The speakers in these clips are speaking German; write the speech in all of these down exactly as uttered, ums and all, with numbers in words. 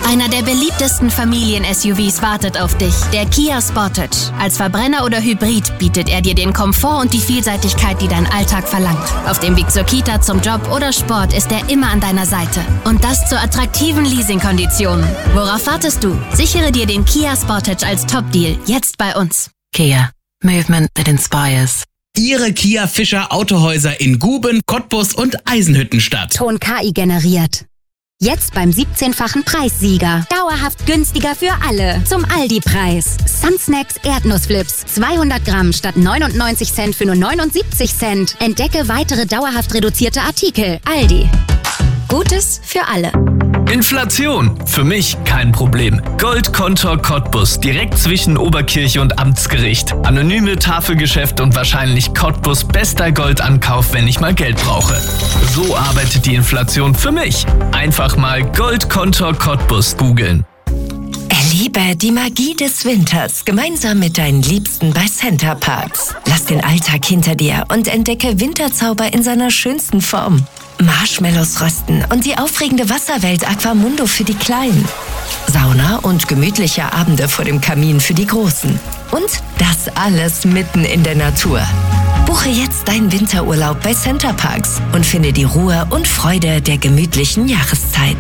Einer der beliebtesten Familien-S U Vs wartet auf dich. Der Kia Sportage. Als Verbrenner oder Hybrid bietet er dir den Komfort und die Vielseitigkeit, die dein Alltag verlangt. Auf dem Weg zur Kita, zum Job oder Sport ist er immer an deiner Seite. Und das zu attraktiven Leasingkonditionen. Worauf wartest du? Sichere dir den Kia Sportage als Top-Deal. Jetzt bei uns. Kia. Movement that inspires. Ihre Kia Fischer Autohäuser in Guben, Cottbus und Eisenhüttenstadt. Ton K I generiert. Jetzt beim siebzehnfachen Preissieger. Dauerhaft günstiger für alle. Zum Aldi-Preis. Sunsnacks Erdnussflips. zweihundert Gramm statt neunundneunzig Cent für nur neunundsiebzig Cent. Entdecke weitere dauerhaft reduzierte Artikel. Aldi. Gutes für alle. Inflation. Für mich kein Problem. Goldkontor Cottbus, direkt zwischen Oberkirche und Amtsgericht. Anonyme Tafelgeschäft und wahrscheinlich Cottbus bester Goldankauf, wenn ich mal Geld brauche. So arbeitet die Inflation für mich. Einfach mal Goldkontor Cottbus googeln. Erlebe die Magie des Winters gemeinsam mit deinen Liebsten bei Center Parcs. Lass den Alltag hinter dir und entdecke Winterzauber in seiner schönsten Form. Marshmallows rösten und die aufregende Wasserwelt Aquamundo für die Kleinen. Sauna und gemütliche Abende vor dem Kamin für die Großen. Und das alles mitten in der Natur. Buche jetzt deinen Winterurlaub bei Center Parcs und finde die Ruhe und Freude der gemütlichen Jahreszeit.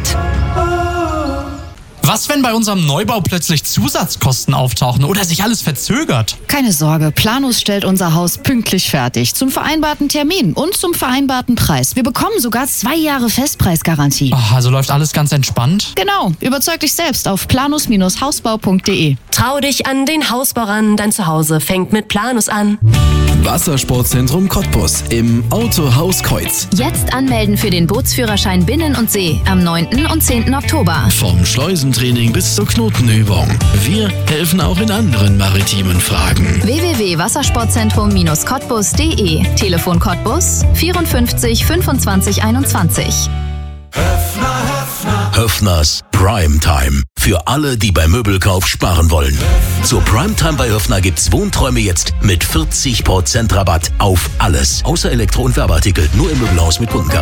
Was, wenn bei unserem Neubau plötzlich Zusatzkosten auftauchen oder sich alles verzögert? Keine Sorge, Planus stellt unser Haus pünktlich fertig. Zum vereinbarten Termin und zum vereinbarten Preis. Wir bekommen sogar zwei Jahre Festpreisgarantie. Ach, also läuft alles ganz entspannt? Genau, überzeug dich selbst auf planus Hausbau punkt de. Trau dich an den Hausbau ran, dein Zuhause fängt mit Planus an. Wassersportzentrum Cottbus im Autohaus Kreuz. Jetzt anmelden für den Bootsführerschein Binnen und See am neunten und zehnten Oktober. Vom Schleusentraining bis zur Knotenübung. Wir helfen auch in anderen maritimen Fragen. w w w punkt wassersportzentrum Cottbus punkt de. Telefon Cottbus vierundfünfzig fünfundzwanzig einundzwanzig. Höffner, Höffner. Höffners Primetime. Für alle, die beim Möbelkauf sparen wollen. Zur Primetime bei Höffner gibt's Wohnträume jetzt mit vierzig Prozent Rabatt auf alles. Außer Elektro- und Werbeartikel. Nur im Möbelhaus mit Kundengarten.